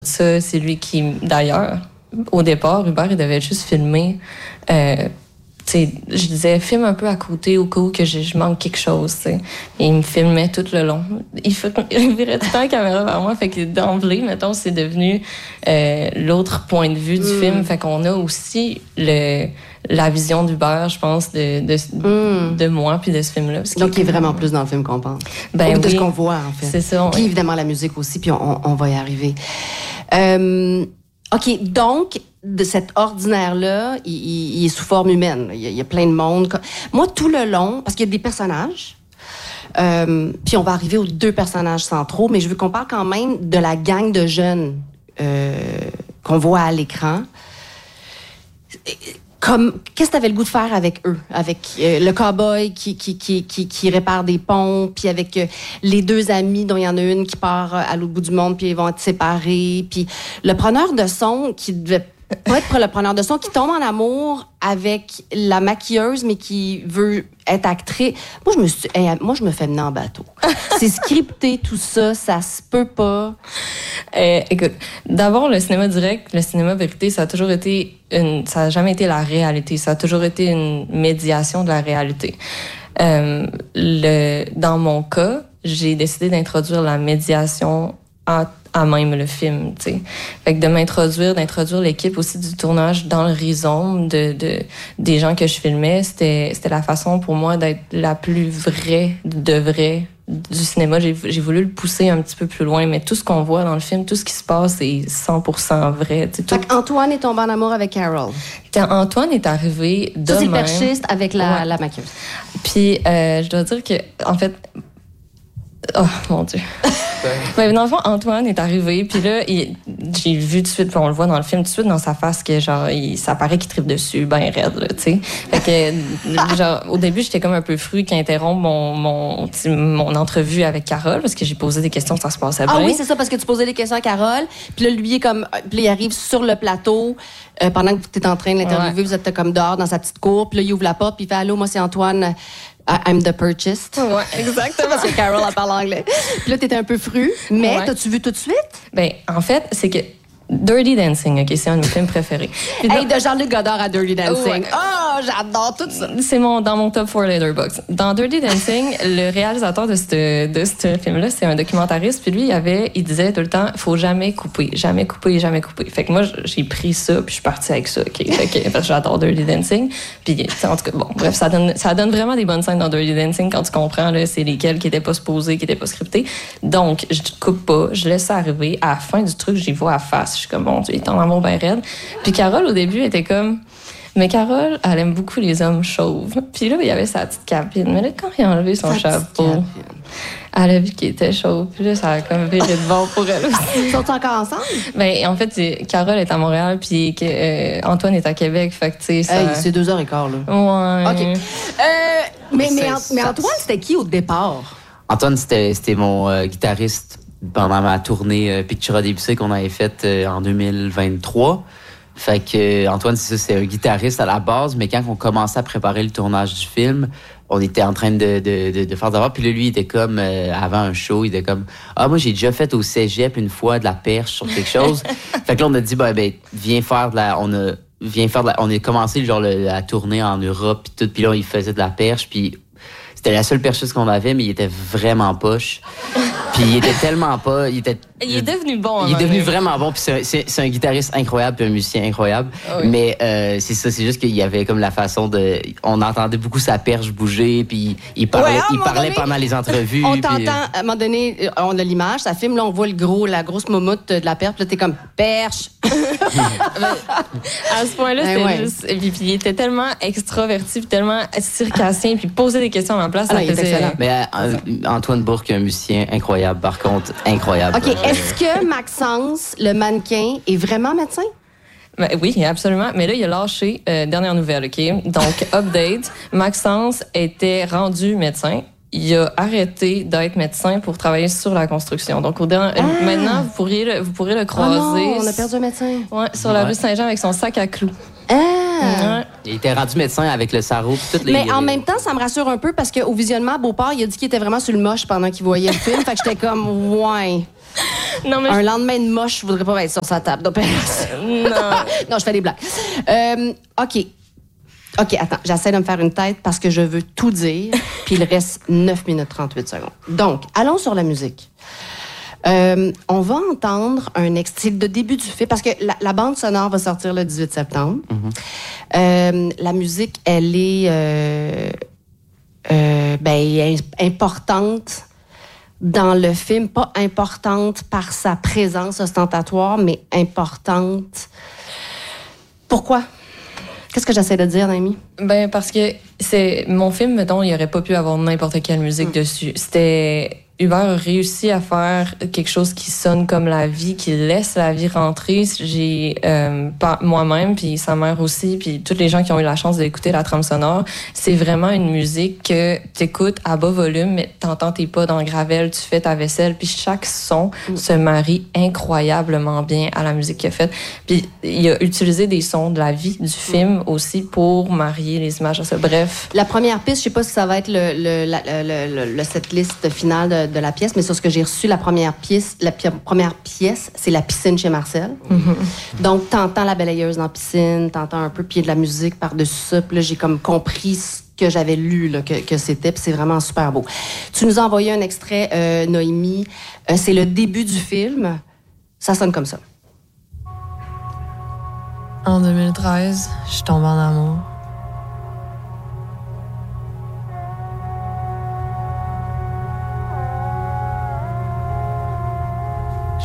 Ça, c'est lui qui, d'ailleurs, au départ, Hubert, il devait juste filmer. Je disais, filme un peu à côté au cas où que je manque quelque chose. T'sais. Et il me filmait tout le long. Il virait tout le temps la caméra vers moi. Fait que d'emblée, mettons, c'est devenu l'autre point de vue du film. Fait qu'on a aussi la vision d'Hubert, je pense, de moi puis de ce film-là. Donc, il est vraiment plus dans le film qu'on pense. Ben, de ce qu'on voit, en fait. C'est ça. Puis évidemment, la musique aussi, puis on va y arriver. OK, donc, de cet ordinaire-là, il est sous forme humaine. Il y a plein de monde. Moi, tout le long, parce qu'il y a des personnages, puis on va arriver aux 2 personnages centraux, mais je veux qu'on parle quand même de la gang de jeunes qu'on voit à l'écran. Qu'est-ce que tu avais le goût de faire avec eux? Avec le cow-boy qui répare des ponts, puis avec les 2 amis dont il y en a une qui part à l'autre bout du monde, puis ils vont être séparés, puis le preneur de son qui devait pas être le preneur de son, qui tombe en amour avec la maquilleuse, mais qui veut être actrice. Moi, je me fais mener en bateau. C'est scripté, tout ça, ça se peut pas. Écoute, d'abord, le cinéma direct, le cinéma vérité, ça a toujours été ça a jamais été la réalité. Ça a toujours été une médiation de la réalité. Dans mon cas, j'ai décidé d'introduire la médiation à même le film, tu sais. Fait que d'introduire l'équipe aussi du tournage dans le rhizome des gens que je filmais, c'était la façon pour moi d'être la plus vraie du cinéma. J'ai voulu le pousser un petit peu plus loin, mais tout ce qu'on voit dans le film, tout ce qui se passe est 100% vrai. Fait qu'Antoine est tombé en amour avec Carol. Antoine est arrivé de même. Ça, c'est le perchiste avec la maquilleuse. Puis, je dois dire que, en fait... Oh, mon Dieu. Mais dans le fond, Antoine est arrivé, puis là, j'ai vu tout de suite, puis on le voit dans le film, tout de suite dans sa face, que genre, ça paraît qu'il tripe dessus, ben raide, là, tu sais. Fait que, genre, au début, j'étais comme un peu fru qu'il interrompt mon entrevue avec Carole, parce que j'ai posé des questions, ça se passait bien. Ah oui, c'est ça, parce que tu posais des questions à Carole, puis là, lui, il arrive sur le plateau, pendant que tu es en train de l'interviewer, vous êtes comme dehors dans sa petite cour, puis là, il ouvre la porte, puis il fait « Allô, moi, c'est Antoine. I'm the purchased. » Ouais, exactement. Parce que Carol, elle parle anglais. Puis là, t'étais un peu fru, mais t'as-tu vu tout de suite? Ben, en fait, c'est que Dirty Dancing, OK, c'est un de mes films préférés. De Jean-Luc Godard à Dirty Dancing. Oh, j'adore tout ça. C'est dans mon top 4 Letterboxd. Dans Dirty Dancing, le réalisateur de ce film-là, c'est un documentariste, puis lui, il disait tout le temps, faut jamais couper, jamais couper, jamais couper. Fait que moi, j'ai pris ça, puis je suis partie avec ça, OK? Parce que j'adore Dirty Dancing. Puis, en tout cas, bon, bref, ça donne vraiment des bonnes scènes dans Dirty Dancing quand tu comprends, là, c'est lesquelles qui étaient pas supposées, qui étaient pas scriptées. Donc, je coupe pas, je laisse ça arriver. À la fin du truc, j'y vois à face. Je suis comme, bon Dieu, il est en amour bien raide. Puis Carole, au début, était comme... Mais Carole, elle aime beaucoup les hommes chauves. Puis là, il y avait sa petite capine. Mais là, quand il a enlevé son chapeau, elle a vu qu'il était chauve. Puis là, ça a comme viré de bord pour elle aussi. Ils sont encore ensemble? Ben, en fait, Carole est à Montréal, puis Antoine est à Québec. Fait que, tu sais, c'est 2h15, Ouais. là. OK. Mais Antoine, c'était qui au départ? Antoine, c'était mon guitariste pendant ma tournée Pictura Debussy qu'on avait faite en 2023. Fait que Antoine, c'est un guitariste à la base, mais quand on commençait à préparer le tournage du film, on était en train de faire d'abord. Puis là, lui, il était comme, avant un show, il était comme, moi, j'ai déjà fait au cégep une fois de la perche sur quelque chose. Fait que là, on a dit, viens faire de la... On a commencé genre la tournée en Europe, puis tout. Puis là, il faisait de la perche, puis c'était la seule percheuse qu'on avait, mais il était vraiment poche. Puis il était tellement pas... Il est devenu bon. Il est devenu vraiment bon. Puis c'est un guitariste incroyable, puis un musicien incroyable. Oui. Mais c'est ça, c'est juste qu'il y avait comme la façon de... On entendait beaucoup sa perche bouger, puis il parlait pendant les entrevues. On t'entend, à un moment donné, on a l'image, ça filme, là, on voit la grosse moumoute de la perche, puis là, t'es comme, perche! À ce point-là, c'était juste... Puis il était tellement extraverti, puis tellement circassien, puis posait des questions à la place. Il était excellent. Mais Antoine Bourque, un musicien incroyable, par contre, incroyable. OK, est-ce que Maxence, le mannequin, est vraiment médecin? Ben, oui, absolument. Mais là, il a lâché, dernière nouvelle, OK? Donc, update, Maxence était rendu médecin. Il a arrêté d'être médecin pour travailler sur la construction. Donc, maintenant, vous pourrez le croiser. Oh non, on a perdu un médecin. Ouais, sur la rue Saint-Jean avec son sac à clous. Ouais. Il était rendu médecin avec le sarrau. Mais en même temps, ça me rassure un peu parce qu'au visionnement à Beauport, il a dit qu'il était vraiment sur le moche pendant qu'il voyait le film. Fait que j'étais comme, ouais. Non, mais Un lendemain de moche, je voudrais pas être sur sa table d'opération. Non, je fais des blagues. OK, attends, j'essaie de me faire une tête parce que je veux tout dire, puis il reste 9 minutes 38 secondes. Donc, allons sur la musique. On va entendre un extrait de début du film, parce que la bande sonore va sortir le 18 septembre. La musique, elle est importante dans le film, pas importante par sa présence ostentatoire, mais importante. Pourquoi? Qu'est-ce que j'essaie de dire, Naomi? Ben, parce que c'est mon film, mettons, il n'y aurait pas pu avoir n'importe quelle musique dessus. C'était... Hubert a réussi à faire quelque chose qui sonne comme la vie, qui laisse la vie rentrer. J'ai moi-même, puis sa mère aussi, puis tous les gens qui ont eu la chance d'écouter la trame sonore, c'est vraiment une musique que t'écoutes à bas volume, mais t'entends tes pas dans le gravel, tu fais ta vaisselle, puis chaque son se marie incroyablement bien à la musique qu'il a faite. Puis il a utilisé des sons de la vie du film aussi pour marier les images à ça. Bref. La première piste, je sais pas si ça va être le setlist finale de la pièce, mais sur ce que j'ai reçu, la première pièce, c'est la piscine chez Marcel. Donc, t'entends la balayeuse dans la piscine, t'entends un peu, puis il y a de la musique par-dessus ça. Puis là, j'ai comme compris ce que j'avais lu là, que c'était, puis c'est vraiment super beau. Tu nous as envoyé un extrait, Noémie. C'est le début du film. Ça sonne comme ça. En 2013, je tombe en amour.